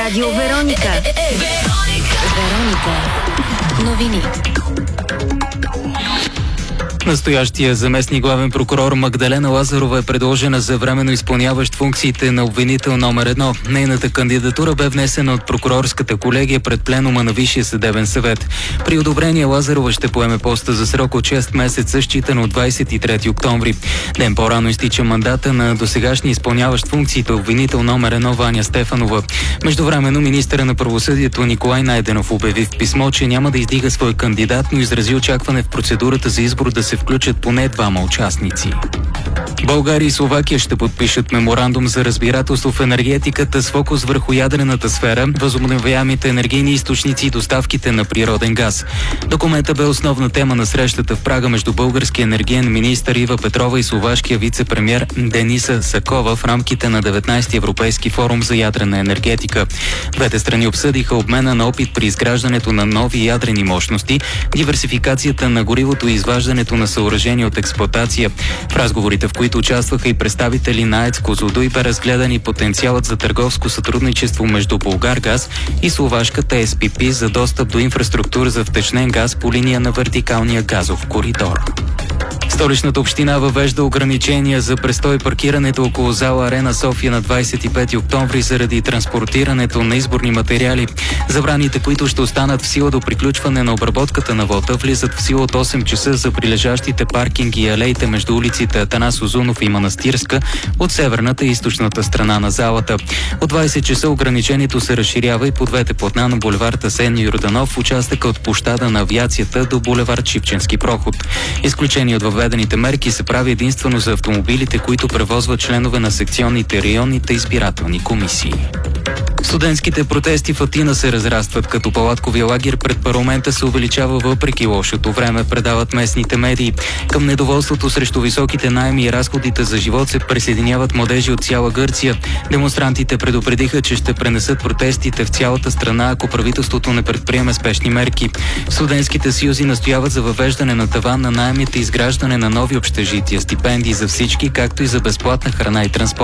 Радио Вероника. Вероника. Новини. Настоящия заместник главен прокурор Магдалена Лазарова е предложена за временно изпълняващ функциите на обвинител номер 1. Нейната кандидатура бе внесена от прокурорската колегия пред пленума на Висшия съдебен съвет. При одобрение Лазарова ще поеме поста за срок от 6 месеца, считано от 23 октомври. Ден по-рано изтича мандата на досегашния изпълняващ функциите обвинител номер 1 Ваня Стефанова. Междувременно министъра на правосъдието Николай Найденов обяви в писмо, че няма да издига свой кандидат, но изрази очакване в процедурата за избор да се включат поне двама участници. България и Словакия ще подпишат меморандум за разбирателство в енергетиката с фокус върху ядрената сфера, възобновяемите енергийни източници и доставките на природен газ. Документът бе основна тема на срещата в Прага между българския енергиен министър Ива Петрова и словашкия вице-премиер Дениса Сакова в рамките на 19-ти Европейски форум за ядрена енергетика. Двете страни обсъдиха обмена на опит при изграждането на нови ядрени мощности, диверсификацията на горивото и изваждането на съоръжения от експлоатация. В разговорите, в които участваха и представители на АЕЦ Козлодуй, бе разгледан и потенциалът за търговско сътрудничество между Булгаргаз и словашката СПП за достъп до инфраструктура за втечнен газ по линия на вертикалния газов коридор. Столичната община въвежда ограничения за престой паркирането около зала Арена София на 25 октомври заради транспортирането на изборни материали. Забраните, които ще останат в сила до приключване на обработката на вота, влизат в сила от 8 часа за прилежащите паркинги и алеите между улиците Атанас Узунов и Манастирска от северната и източната страна на залата. От 20 часа ограничението се разширява и по двете платна на булевард Асен Йорданов в участъка от площада на авиацията до булевард Шипченски проход. Изключение от въведените мерки се прави единствено за автомобилите, които превозват членове на секционните районните избирателни комисии. Студентските протести в Атина се разрастват, като палатковия лагер пред парламента се увеличава въпреки лошото време, предават местните медии. Към недоволството срещу високите наеми и разходите за живот се присъединяват младежи от цяла Гърция. Демонстрантите предупредиха, че ще пренесат протестите в цялата страна, ако правителството не предприеме спешни мерки. Студентските съюзи настояват за въвеждане на таван на наемите и изграждане на нови общежития, стипендии за всички, както и за безплатна храна и транспорт.